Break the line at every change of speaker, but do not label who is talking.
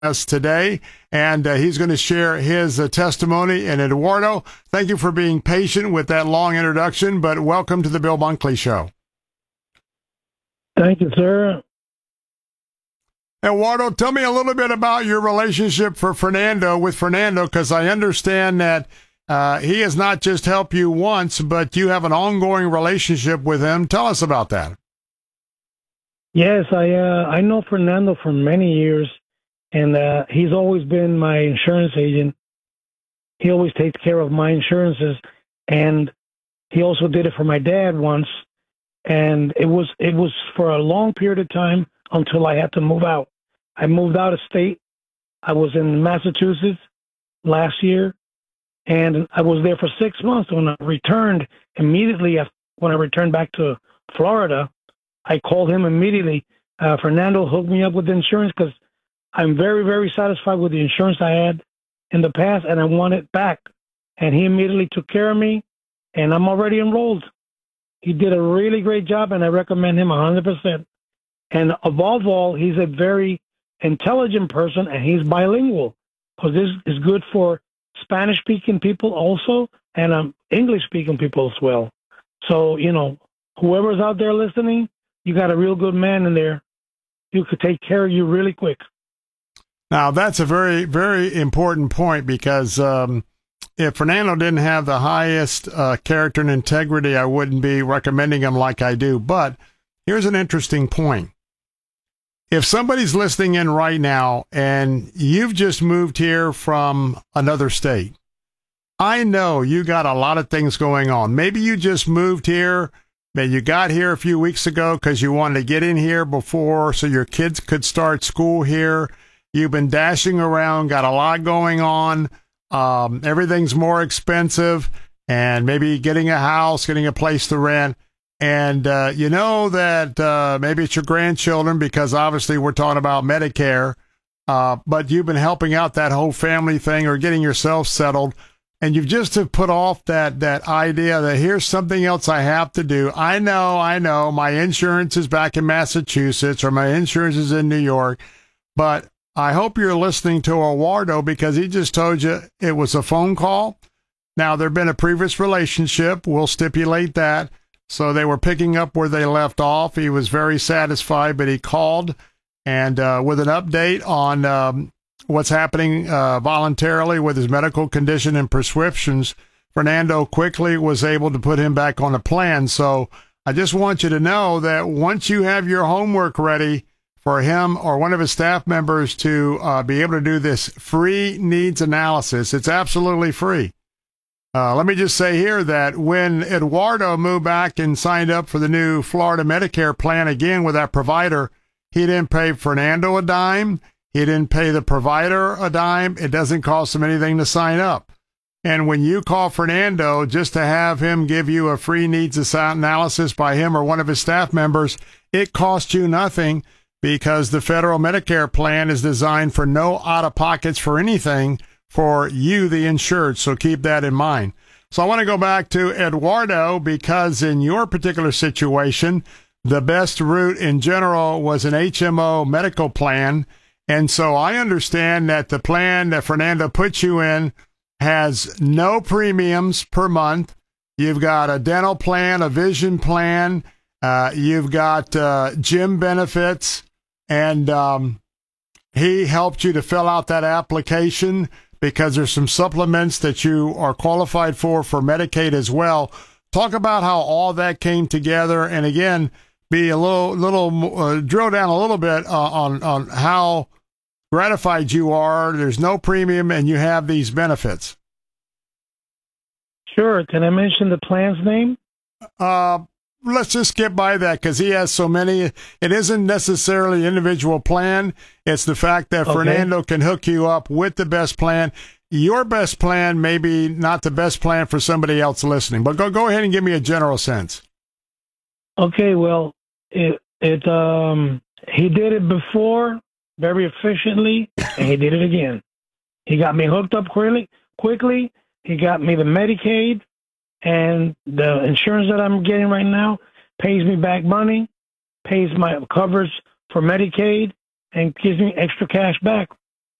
us today, and he's going to share his testimony. And Eduardo, thank you for being patient with that long introduction, but welcome to the Bill Bunkley Show.
Thank you, sir.
Eduardo, tell me a little bit about your relationship with Fernando, because I understand that he has not just helped you once, but you have an ongoing relationship with him. Tell us about that.
Yes, I know Fernando for many years, and he's always been my insurance agent. He always takes care of my insurances, and he also did it for my dad once. And it was for a long period of time until I had to move out. I moved out of state. I was in Massachusetts last year, and I was there for 6 months. When I returned when I returned back to Florida, I called him immediately. Fernando hooked me up with insurance because I'm very, very satisfied with the insurance I had in the past, and I want it back. And he immediately took care of me, and I'm already enrolled. He did a really great job, and I recommend him 100%. And above all, he's a very intelligent person, and he's bilingual, because this is good for Spanish-speaking people also, and English-speaking people as well. So, whoever's out there listening, you got a real good man in there who could take care of you really quick.
Now, that's a very, very important point, because if Fernando didn't have the highest character and integrity, I wouldn't be recommending him like I do. But here's an interesting point. If somebody's listening in right now and you've just moved here from another state, I know you got a lot of things going on. Maybe you just moved here, and you got here a few weeks ago because you wanted to get in here before so your kids could start school here. You've been dashing around, got a lot going on. Everything's more expensive, and maybe getting a house, getting a place to rent. And you know that maybe it's your grandchildren, because obviously we're talking about Medicare, but you've been helping out that whole family thing or getting yourself settled, and you've just have put off that idea that here's something else I have to do. I know, my insurance is back in Massachusetts or my insurance is in New York, but I hope you're listening to Eduardo, because he just told you it was a phone call. Now, there'd been a previous relationship. We'll stipulate that. So they were picking up where they left off. He was very satisfied, but he called and with an update on what's happening voluntarily with his medical condition and prescriptions. Fernando quickly was able to put him back on a plan. So I just want you to know that once you have your homework ready for him or one of his staff members to be able to do this free needs analysis, it's absolutely free. Let me just say here that when Eduardo moved back and signed up for the new Florida Medicare plan again with that provider, he didn't pay Fernando a dime. He didn't pay the provider a dime. It doesn't cost him anything to sign up. And when you call Fernando just to have him give you a free needs analysis by him or one of his staff members, it costs you nothing, because the federal Medicare plan is designed for no out-of-pockets for anything for you, the insured. So keep that in mind. So I want to go back to Eduardo, because in your particular situation, the best route in general was an HMO medical plan. And so I understand that the plan that Fernando put you in has no premiums per month. You've got a dental plan, a vision plan. You've got gym benefits. And he helped you to fill out that application, because there's some supplements that you are qualified for Medicaid as well. Talk about how all that came together, and again, be a little drill down a little bit on how gratified you are. There's no premium, and you have these benefits.
Sure. Can I mention the plan's name?
Let's just skip by that, because he has so many. It isn't necessarily an individual plan. It's the fact that Fernando can hook you up with the best plan. Your best plan may be not the best plan for somebody else listening, but go ahead and give me a general sense.
Okay, well, he did it before very efficiently, and he did it again. He got me hooked up quickly. He got me the Medicaid. And the insurance that I'm getting right now pays me back money, pays my coverage for Medicaid, and gives me extra cash back